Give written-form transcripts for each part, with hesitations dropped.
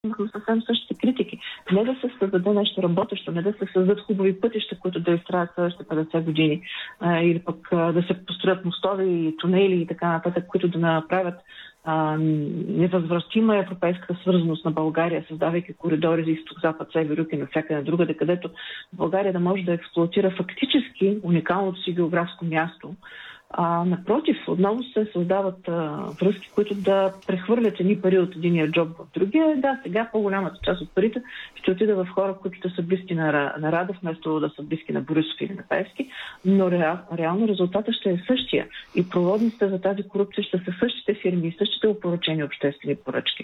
имахме съвсем същите критики. Не да се създаде нещо работещо, не да се създадат хубави пътища, които да изтраят следващите 50 години, или пък да се построят мостове и тунели и така нататък, които да направят невъзвратима европейска свързаност на България, създавайки коридори за изток, запад, север, юг и навсякъде другаде, където България да може да експлоатира фактически уникалното си географско място. Напротив, отново се създават връзки, които да прехвърлят едни пари от единия джоб в другия. Да, сега по-голямата част от парите ще отида в хора, които са близки на Радев, вместо да са близки на Борисов или на Певски, но реално резултатът ще е същия. И проводниците за тази корупция ще са същите фирми и същите опоръчени обществени поръчки.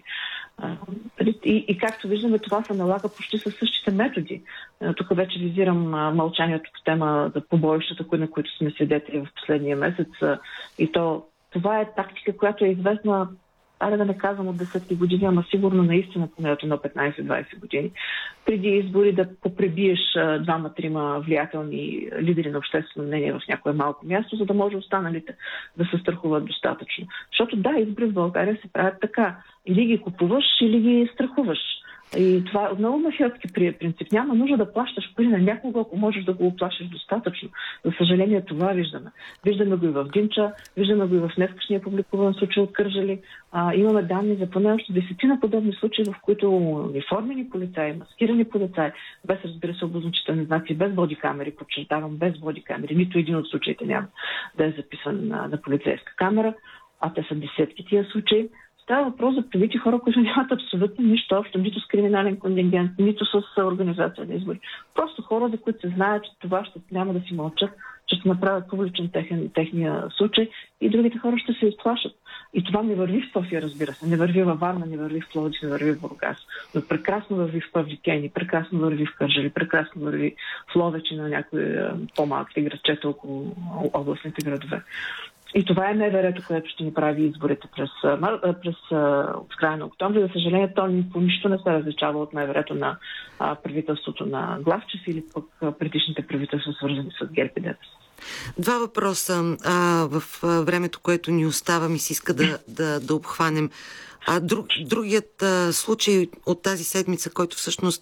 И както виждаме, това се налага почти със същите методи. Тук вече визирам мълчанието по тема за побоищата, на които сме свидетели в последния месец. И това е тактика, която е известна, да не казвам от десетки години, ама сигурно наистина поне от 15-20 години. Преди избори да попребиеш двама-трима влиятелни лидери на обществено мнение в някое малко място, за да може останалите да се страхуват достатъчно. Защото да, избори в България се правят така. Или ги купуваш, или ги страхуваш. И това е отново мафиотски принцип. Няма нужда да плащаш пари на някого, ако можеш да го оплашиш достатъчно. За съжаление, това виждаме. Виждаме го и в Димча, виждаме го и в днескашния публикуван случай от Кърджали. Имаме данни за поне още 10 подобни случаи, в които униформени полицаи, маскирани полицаи, без, разбира се, обозначителни знаци, без бодикамери, подчертавам, без бодикамери, нито един от случаите няма да е записан на полицейска камера, а те са десетки тия случаи. Става въпрос за привити хора, които нямат абсолютно нищо общо, нито с криминален контингент, нито с организация на избори. Просто хора, за които се знаят, че това няма да си мълчат, че ще направят публичен техния случай и другите хора ще се изплашат. И това не върви в София, разбира се. Не върви във Варна, не върви в Пловдив, не върви в Бургас. Но прекрасно върви в Павликени, прекрасно върви в Кърджали, прекрасно върви в Ловеч и на някои по-малки градчета около областните градове. И това е МВР-то, което ще ни прави изборите през края на октомври. За съжаление, то по нищо не се различава от МВР-то на правителството на Главчев или пък предишните правителства, свързани с ГЕРБ и ДПС. Два въпроса в времето, което ни остава, ми се иска да обхванем. Другият случай от тази седмица, който всъщност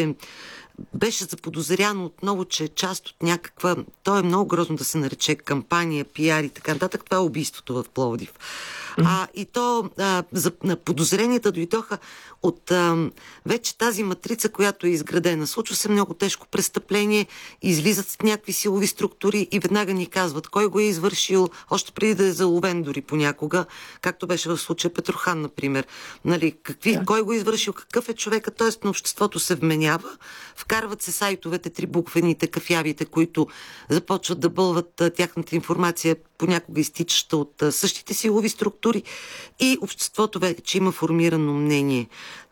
беше заподозряно отново, че е част от някаква... То е много грозно да се нарече кампания, пиар и така нататък. Това е убийството в Пловдив. И то подозренията дойдоха от вече тази матрица, която е изградена. Случва се много тежко престъпление, излизат с някакви силови структури и веднага ни казват кой го е извършил, още преди да е заловен дори понякога, както беше в случая Петрохан, например. Кой го е извършил, какъв е човека, т.е. на обществото се вменява, вкарват се сайтовете, трибуквените, кафявите, които започват да бълват тяхната информация, понякога изтичаща от същите силови структури и обществото вече има формирано мнение.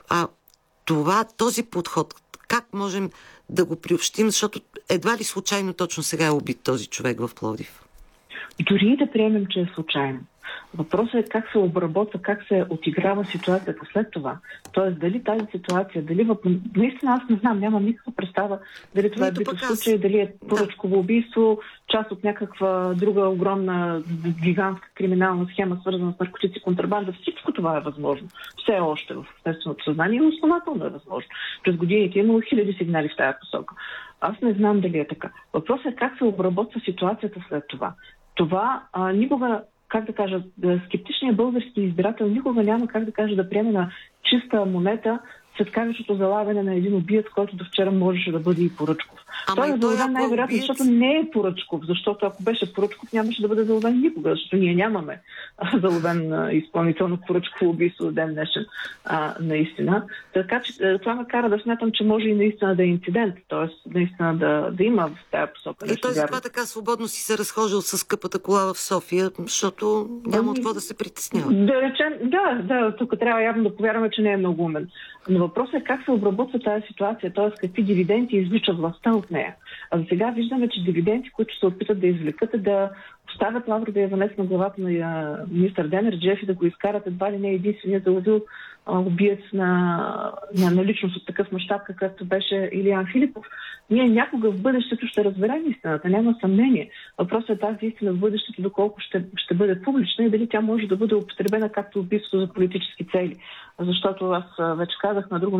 Този подход, как можем да го приобщим, защото едва ли случайно точно сега е убит този човек в Пловдив? Дори да приемем, че е случайно. Въпросът е как се обработва, как се отиграва ситуацията след това. Тоест, дали тази ситуация, наистина аз не знам, нямам никаква представа дали това е битов случай, дали е поръчково убийство, част от някаква друга огромна, гигантска криминална схема, свързана с наркотици, контрабанда. Всичко това е възможно. Все още в общественото съзнание и основателно е възможно. През годините имало хиляди сигнали в тази посока. Аз не знам дали е така. Въпросът е как се обработва ситуацията след това. Това никога, скептичният български избирател никога няма, да приеме на чиста монета светкавичното залавяне на един убиец, който до вчера можеше да бъде и поръчков. Той е заловен най-вероятно, защото не е поръчков, защото ако беше поръчков, нямаше да бъде заловен никога, защото ние нямаме заловен изпълнител на поръчково убийство в ден днешен, наистина. Така че това ме кара да смятам, че може и наистина да е инцидент, т.е. наистина да има в тази посока. И той затова така свободно си се разхождал с скъпата кола в София, защото няма от какво да се притеснява. Да речем, тук трябва явно да повярваме, че не е много умен. Но въпросът е как се обработва тази ситуация, т.е. какви дивиденти извличат властта от нея. А за сега виждаме, че дивиденти, които се опитат да извлекат, е да поставят Лавро Деянец на главата на министър Демерджиев и да го изкарат едва ли не единственият заловил убиец на личност от такъв мащаб, какъвто беше Илиян Филипов. Ние някога в бъдещето ще разберем истината, няма съмнение. Въпросът е тази истина в бъдещето, доколко ще бъде публична и дали тя може да бъде употребена както убийство за политически цели. Защото аз вече казах на друго